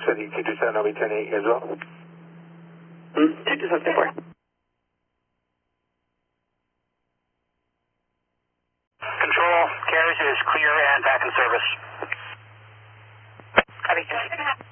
City 227, I'll be 10-8 as well. 227, 4. Control, carriage is clear and back in service. Copy.